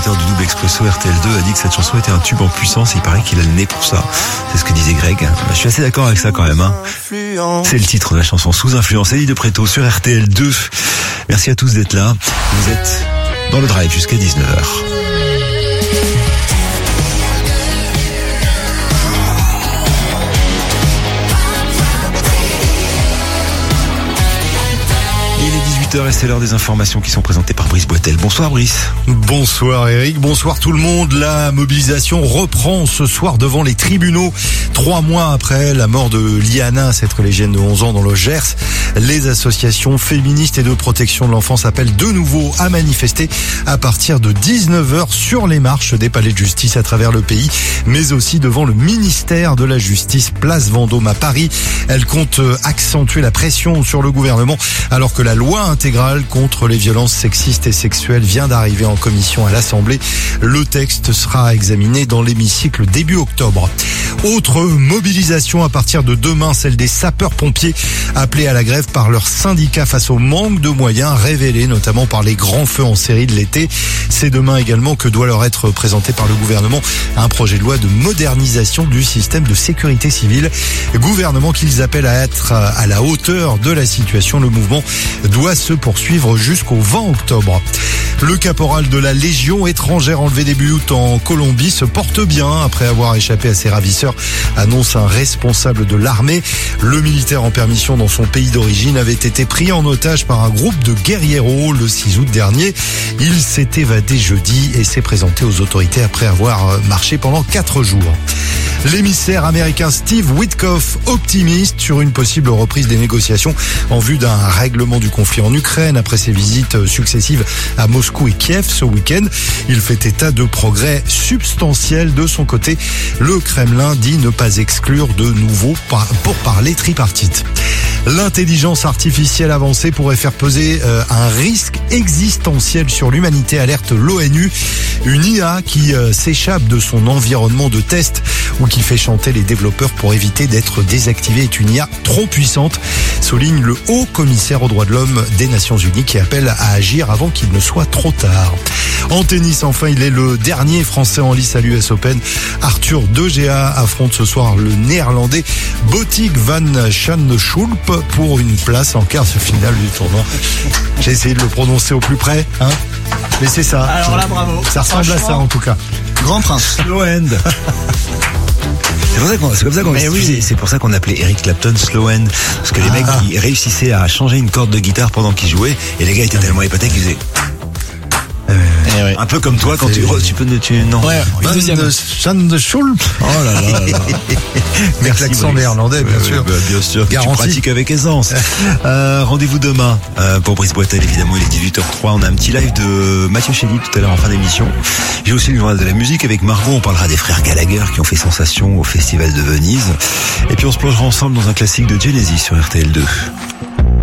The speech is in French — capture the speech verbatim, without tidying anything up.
l'animateur du Double Expresso R T L deux, a dit que cette chanson était un tube en puissance et il paraît qu'il a le nez pour ça. C'est ce que disait Greg. Je suis assez d'accord avec ça quand même. Hein. C'est le titre de la chanson, Sous influence, Elie de Préto sur R T L deux. Merci à tous d'être là. Vous êtes dans le drive jusqu'à dix-neuf heures. Et c'est l'heure des informations qui sont présentées par Brice Boitel. Bonsoir Brice. Bonsoir Eric, bonsoir tout le monde. La mobilisation reprend ce soir devant les tribunaux. Trois mois après la mort de Liana, cette collégienne de onze ans dans le Gers, les associations féministes et de protection de l'enfance appellent de nouveau à manifester à partir de dix-neuf heures sur les marches des palais de justice à travers le pays, mais aussi devant le ministère de la Justice, place Vendôme à Paris. Elle compte accentuer la pression sur le gouvernement alors que la loi intégrale contre les violences sexistes et sexuelles vient d'arriver en commission à l'Assemblée. Le texte sera examiné dans l'hémicycle début octobre. Autre mobilisation à partir de demain, celle des sapeurs-pompiers appelés à la grève par leur syndicat face au manque de moyens révélés notamment par les grands feux en série de l'été. C'est demain également que doit leur être présenté par le gouvernement un projet de loi de modernisation du système de sécurité civile. Gouvernement qu'ils appellent à être à la hauteur de la situation. Le mouvement doit se poursuivre jusqu'au vingt octobre. Le caporal de la Légion étrangère enlevé début août en Colombie se porte bien après avoir échappé à ses ravisseurs, annonce un responsable de l'armée. Le militaire en permission dans son pays d'origine avait été pris en otage par un groupe de guérilleros le six août dernier. Il s'est évadé jeudi et s'est présenté aux autorités après avoir marché pendant quatre jours. L'émissaire américain Steve Witkoff optimiste sur une possible reprise des négociations en vue d'un règlement du conflit en Ukraine après ses visites successives à Moscou et Kiev ce week-end. Il fait état de progrès substantiels de son côté. Le Kremlin dit ne pas exclure de nouveaux pourparlers tripartites. L'intelligence artificielle avancée pourrait faire peser euh, un risque existentiel sur l'humanité, alerte l'ONU. Une I A qui euh, s'échappe de son environnement de test ou qui fait chanter les développeurs pour éviter d'être désactivée est une I A trop puissante, souligne le haut commissaire aux droits de l'homme des Nations Unies qui appelle à agir avant qu'il ne soit trop tard. En tennis, enfin, il est le dernier Français en lice à l'U S Open. Arthur De Gea affronte ce soir le Néerlandais Botic van Schanschulp pour une place en quart de finale du tournoi. J'ai essayé de le prononcer au plus près, hein. Mais c'est ça. Alors là, bravo. Ça ressemble à ça en tout cas. Grand prince. Slow end. C'est pour ça qu'on, c'est comme ça qu'on, oui. c'est pour ça qu'on appelait Eric Clapton Slow end. Parce que les ah. mecs, ils réussissaient à changer une corde de guitare pendant qu'ils jouaient et les gars étaient tellement épatés qu'ils faisaient. Euh, eh ouais. Un peu comme toi quand tu, tu peux tu non ouais, une deuxième de Schanschulp. Oh là là, là. Avec l'accent néerlandais bien bah, sûr. Bah, bien sûr. Garanti. Tu pratiques avec aisance. euh, rendez-vous demain euh, pour Brice Boitel évidemment, il est dix-huit heures trois. On a un petit live de Mathieu Chédid tout à l'heure en fin d'émission. J'ai aussi le journal de la musique avec Margot, on parlera des frères Gallagher qui ont fait sensation au Festival de Venise. Et puis on se plongera ensemble dans un classique de Genesis sur R T L deux.